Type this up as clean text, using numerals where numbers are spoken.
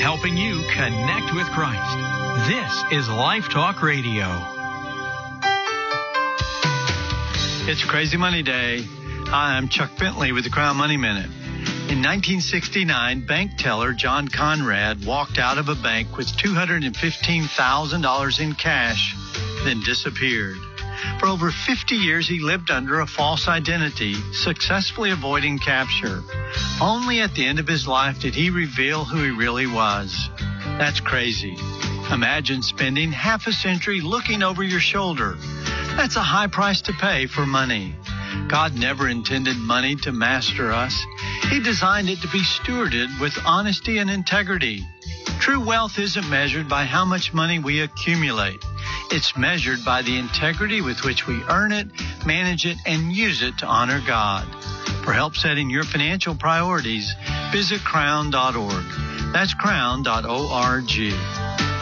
helping you connect with Christ. This is Life Talk Radio. It's Crazy Money Day. Hi, I'm Chuck Bentley with the Crown Money Minute. In 1969, bank teller John Conrad walked out of a bank with $215,000 in cash, then disappeared. For over 50 years, he lived under a false identity, successfully avoiding capture. Only at the end of his life did he reveal who he really was. That's crazy. Imagine spending half a century looking over your shoulder. That's a high price to pay for money. God never intended money to master us. He designed it to be stewarded with honesty and integrity. True wealth isn't measured by how much money we accumulate. It's measured by the integrity with which we earn it, manage it, and use it to honor God. For help setting your financial priorities, visit crown.org. That's crown.org.